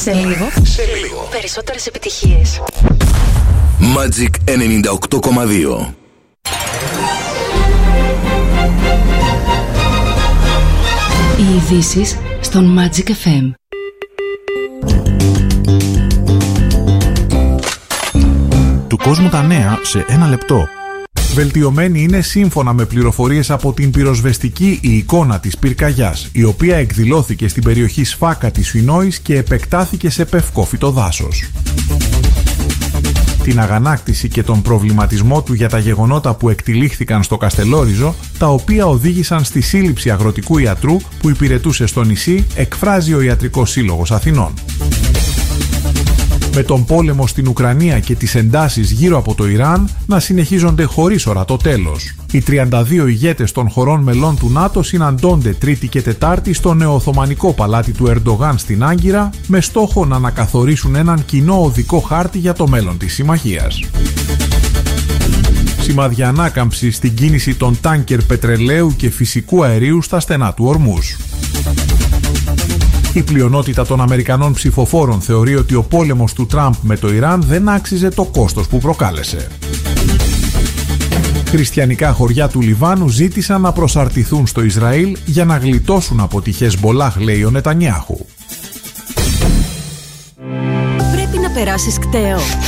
Σε λίγο. Περισσότερες επιτυχίες. Magic 98,2. Οι ειδήσεις στον Magic FM. Του κόσμου τα νέα σε ένα λεπτό. Βελτιωμένη είναι σύμφωνα με πληροφορίες από την πυροσβεστική η εικόνα της πυρκαγιάς, η οποία εκδηλώθηκε στην περιοχή Σφάκα της Ινόης και επεκτάθηκε σε πευκόφυτο δάσος. Την αγανάκτηση και τον προβληματισμό του για τα γεγονότα που εκτυλίχθηκαν στο Καστελόριζο, τα οποία οδήγησαν στη σύλληψη αγροτικού ιατρού που υπηρετούσε στο νησί, εκφράζει ο Ιατρικός Σύλλογος Αθηνών. Με τον πόλεμο στην Ουκρανία και τις εντάσεις γύρω από το Ιράν να συνεχίζονται χωρίς ορατό τέλος. Οι 32 ηγέτες των χωρών μελών του ΝΑΤΟ συναντώνται Τρίτη και Τετάρτη στο νεοοθωμανικό παλάτι του Ερντογάν στην Άγκυρα με στόχο να ανακαθορίσουν έναν κοινό οδικό χάρτη για το μέλλον της συμμαχίας. Σημάδια ανάκαμψη στην κίνηση των τάνκερ πετρελαίου και φυσικού αερίου στα στενά του Ορμούζ. Η πλειονότητα των Αμερικανών ψηφοφόρων θεωρεί ότι ο πόλεμος του Τραμπ με το Ιράν δεν άξιζε το κόστος που προκάλεσε. Χριστιανικά χωριά του Λιβάνου ζήτησαν να προσαρτηθούν στο Ισραήλ για να γλιτώσουν από τη Χεσμπολάχ, λέει ο Νετανιάχου. Πρέπει να περάσεις κταίο.